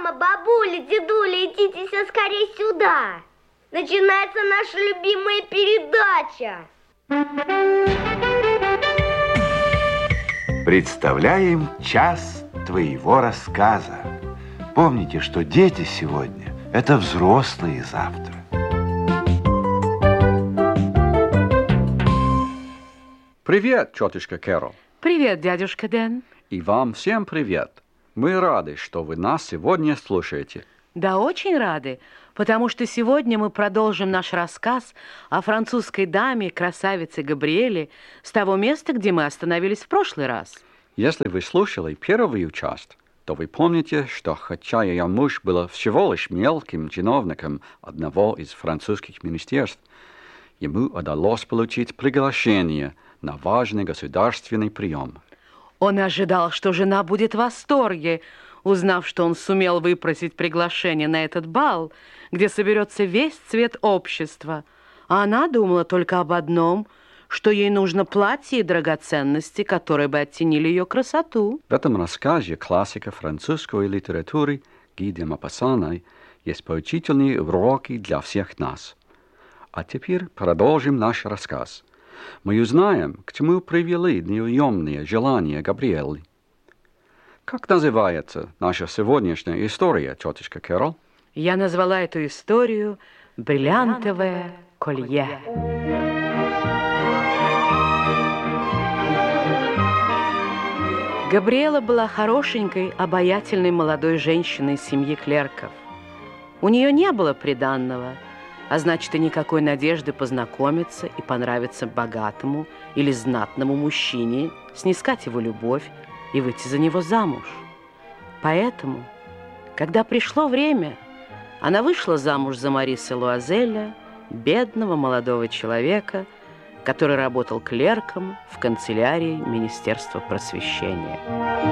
Мама, бабуля, дедуля, идите все скорее сюда. Начинается наша любимая передача. Представляем час твоего рассказа. Помните, что дети сегодня – это взрослые завтра. Привет, тетушка Кэрол. Привет, дядюшка Дэн. И вам всем привет. Мы рады, что вы нас сегодня слушаете. Да, очень рады, потому что сегодня мы продолжим наш рассказ о французской даме, красавице Габриэле, с того места, где мы остановились в прошлый раз. Если вы слушали первую часть, то вы помните, что хотя ее муж был всего лишь мелким чиновником одного из французских министерств, ему удалось получить приглашение на важный государственный прием. Он ожидал, что жена будет в восторге, узнав, что он сумел выпросить приглашение на этот бал, где соберется весь цвет общества. А она думала только об одном, что ей нужно платье и драгоценности, которые бы оттенили ее красоту. В этом рассказе классика французской литературы Ги де Мопассана есть поучительные уроки для всех нас. А теперь продолжим наш рассказ. Мы узнаем, к чему привели неуемные желания Габриэлы. Как называется наша сегодняшняя история, тетушка Кэрол? Я назвала эту историю «Бриллиантовое колье». Габриэла была хорошенькой, обаятельной молодой женщиной из семьи клерков. У нее не было приданного, а значит, и никакой надежды познакомиться и понравиться богатому или знатному мужчине, снискать его любовь и выйти за него замуж. Поэтому, когда пришло время, она вышла замуж за Мариса Луазеля, бедного молодого человека, который работал клерком в канцелярии Министерства просвещения.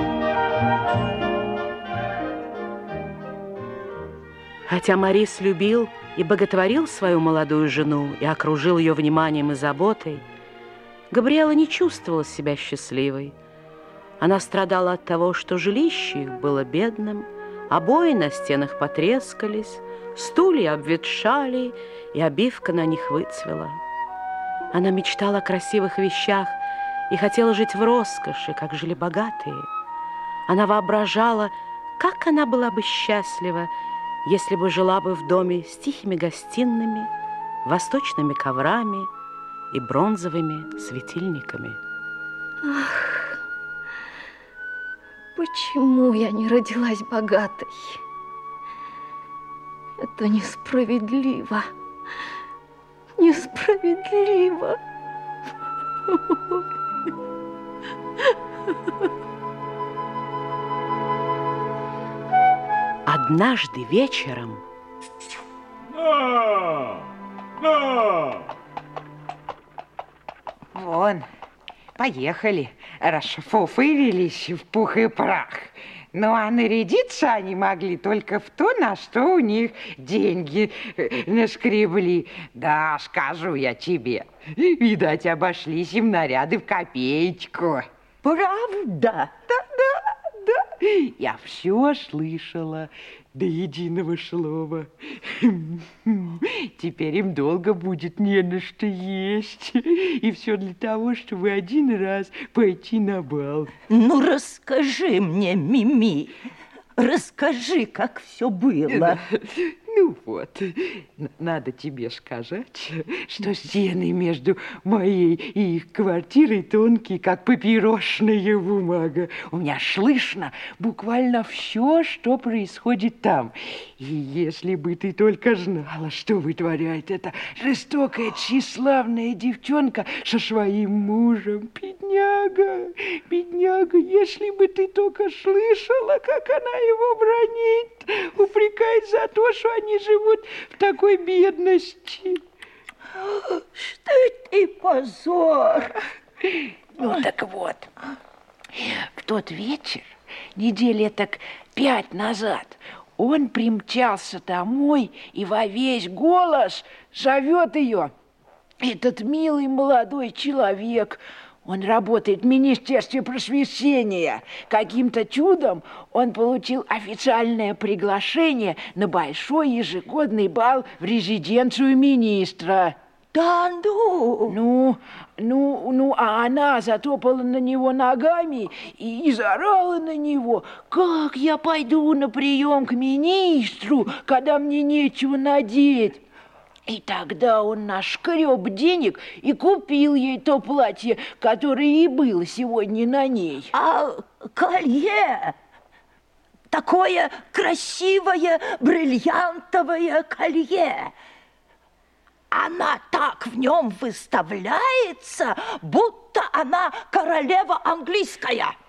Хотя Марис любил и боготворил свою молодую жену и окружил ее вниманием и заботой, Габриэла не чувствовала себя счастливой. Она страдала от того, что жилище их было бедным, обои на стенах потрескались, стулья обветшали, и обивка на них выцвела. Она мечтала о красивых вещах и хотела жить в роскоши, как жили богатые. Она воображала, как она была бы счастлива, если бы жила бы в доме с тихими гостиными, восточными коврами и бронзовыми светильниками. Ах, почему я не родилась богатой? Это несправедливо. Несправедливо. Однажды вечером... Вон, поехали, расфуфырились в пух и прах. Ну, а нарядиться они могли только в то, на что у них деньги наскребли. Да, скажу я тебе, видать, обошлись им наряды в копеечку. Правда? Да, я все слышала до единого слова. Теперь им долго будет не на что есть. И все для того, чтобы один раз пойти на бал. Ну, расскажи мне, Мими, расскажи, как все было. Ну вот, надо тебе сказать, что стены между моей и их квартирой тонкие, как папиросная бумага. У меня слышно буквально все, что происходит там. И если бы ты только знала, что вытворяет эта жестокая, тщеславная девчонка со своим мужем. Бедняга, бедняга, если бы ты только слышала, как она его бронит, упрекает за то, что они живут в такой бедности. Что это и позор. Ну так вот, в тот вечер, недели так 5 назад, он примчался домой и во весь голос зовет ее. Этот милый молодой человек, Он работает в Министерстве просвещения. Каким-то чудом он получил официальное приглашение на большой ежегодный бал в резиденцию министра. Да ну? А она затопала на него ногами и заорала на него: «Как я пойду на прием к министру, когда мне нечего надеть?» И тогда он нашкреб денег и купил ей то платье, которое и было сегодня на ней. А колье? Такое красивое бриллиантовое колье. Она так в нем выставляется, будто она королева английская.